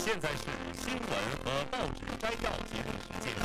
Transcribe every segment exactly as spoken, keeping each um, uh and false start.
现在是新闻和报纸摘要节目时间。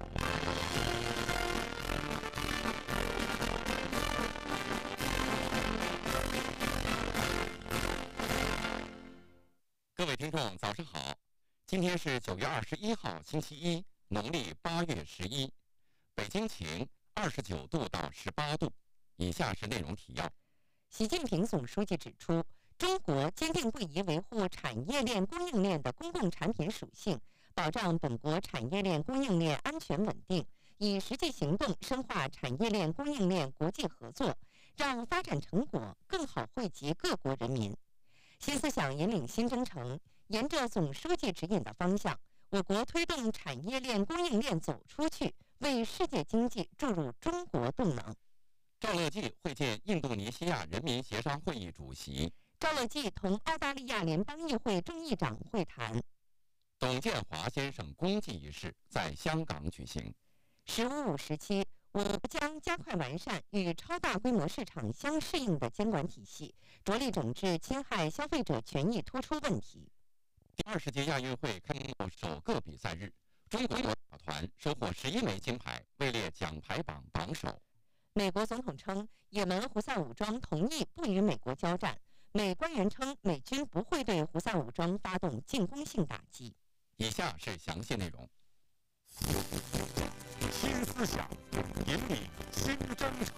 各位听众，早上好！今天是九月二十一号，星期一，农历八月十一。北京晴，二十九度到十八度。以下是内容提要。 习近平总书记指出，中国坚定不移维护产业链供应链的公共产品属性，保障本国产业链供应链安全稳定，以实际行动深化产业链供应链国际合作，让发展成果更好惠及各国人民。新思想引领新征程，沿着总书记指引的方向，我国推动产业链供应链走出去，为世界经济注入中国动能。 赵乐际会见印度尼西亚人民协商会议主席。 赵乐际同澳大利亚联邦议会众议长会谈。 董建华先生公祭仪式在香港举行。 十五五时期，我国将加快完善与超大规模市场相适应的监管体系，着力整治侵害消费者权益突出问题。 第二十届亚运会开幕首个比赛日，中国马团收获十一枚金牌，位列奖牌榜榜首。 美国总统称，也门胡塞武装同意不与美国交战。美官员称，美军不会对胡塞武装发动进攻性打击。 以下是详细内容。新思想引领新征程。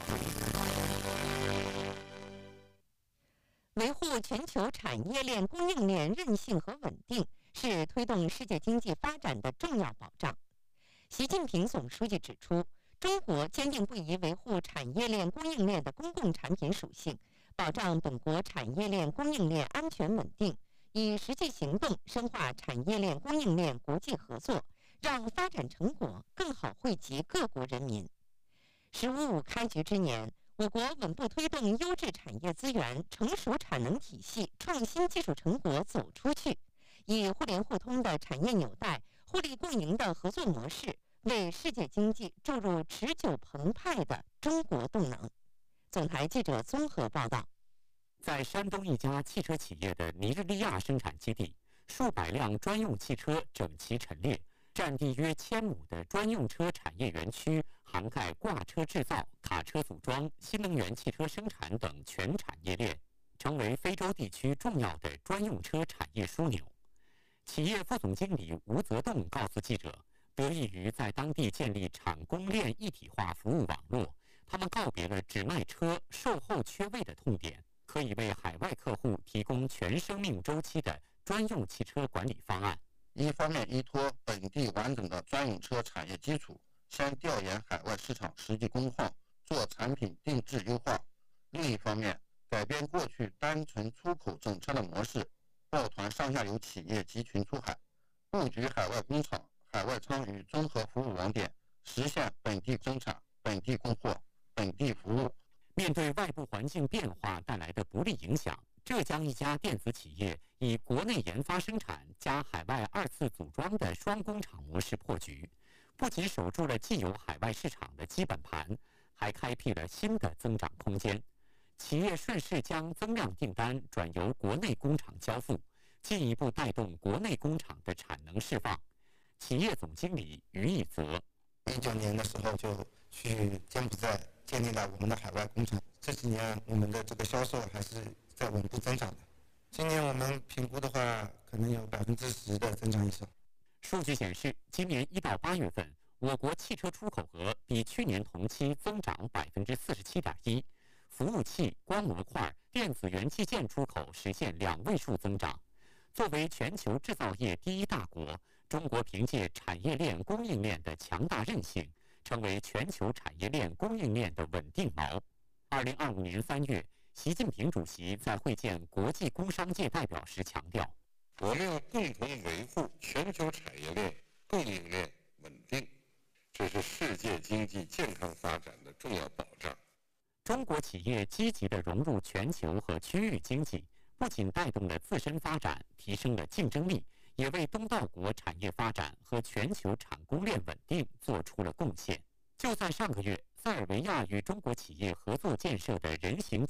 维护全球产业链供应链韧性和稳定，是推动世界经济发展的重要保障。习近平总书记指出，中国坚定不移维护产业链供应链的公共产品属性，保障本国产业链供应链安全稳定，以实际行动深化产业链供应链国际合作，让发展成果更好惠及各国人民。十五五开局之年，我国稳步推动优质产业资源、成熟产能体系、创新技术成果走出去，以互联互通的产业纽带、互利共赢的合作模式，为世界经济注入持久澎湃的中国动能。总台记者综合报道。 在山东一家汽车企业的尼日利亚生产基地，数百辆专用汽车整齐陈列，占地约千亩的专用车产业园区，涵盖挂车制造、卡车组装、新能源汽车生产等全产业链，成为非洲地区重要的专用车产业枢纽。企业副总经理吴泽栋告诉记者，得益于在当地建立产供链一体化服务网络，他们告别了只卖车、售后缺位的痛点，可以为海外客户提供全生命周期的专用汽车管理方案。 一方面依托本地完整的专用车产业基础，先调研海外市场实际工况，做产品定制优化；另一方面，改变过去单纯出口整车的模式，抱团上下游企业集群出海，布局海外工厂、海外仓与综合服务网点，实现本地生产、本地供货、本地服务。 面对外部环境变化带来的不利影响，浙江一家电子企业以国内研发生产加海外二次组装的双工厂模式破局，不仅守住了既有海外市场的基本盘，还开辟了新的增长空间。企业顺势将增量订单转由国内工厂交付，进一步带动国内工厂的产能释放。企业总经理于义泽， 一九年的时候就去柬埔寨建立了我们的海外工厂，这几年我们的这个销售还是在稳步增长的。今年我们评估的话，可能有百分之十的增长以上。 数据显示，今年一到八月份，我国汽车出口额比去年同期增长百分之四十七点一，服务器、光模块、电子元器件出口实现两位数增长。作为全球制造业第一大国，中国凭借产业链供应链的强大韧性，成为全球产业链供应链的稳定锚。二零二五年三月，习近平主席在会见国际工商界代表时强调， 我们要共同维护全球产业链供应链稳定，这是世界经济健康发展的重要保障。 中国企业积极地融入全球和区域经济，不仅带动了自身发展，提升了竞争力，也为东道国产业发展和全球产供链稳定做出了贡献。就在上个月，塞尔维亚与中国企业合作建设的人行